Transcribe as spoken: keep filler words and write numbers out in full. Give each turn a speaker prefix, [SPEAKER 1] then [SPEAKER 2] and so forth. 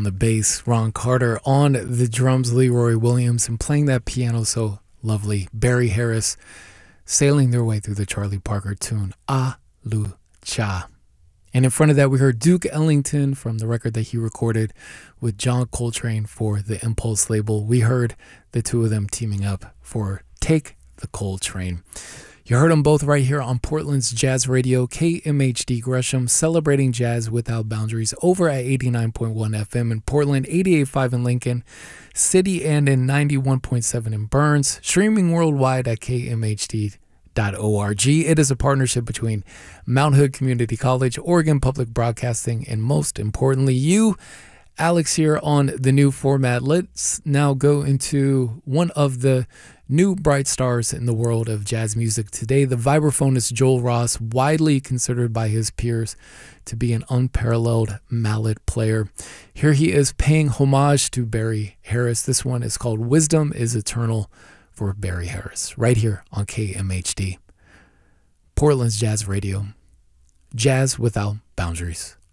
[SPEAKER 1] the bass, Ron Carter on the drums, Leroy Williams, and playing that piano so lovely, Barry Harris, sailing their way through the Charlie Parker tune, A Lucha. And in front of that, we heard Duke Ellington from the record that he recorded with John Coltrane for the Impulse label. We heard the two of them teaming up for Take the Coltrane. You heard them both right here on Portland's Jazz Radio, K M H D Gresham, celebrating jazz without boundaries over at eighty-nine point one F M in Portland, eighty-eight point five in Lincoln City, and in ninety-one point seven in Burns, streaming worldwide at K M H D dot org. It is a partnership between Mount Hood Community College, Oregon Public Broadcasting, and most importantly, you. Alex here on the new format. Let's now go into one of the new bright stars in the world of jazz music today, the vibraphonist Joel Ross, widely considered by his peers to be an unparalleled mallet player. Here he is paying homage to Barry Harris. This one is called Wisdom is Eternal for Barry Harris, right here on K M H D, Portland's Jazz Radio. Jazz without boundaries.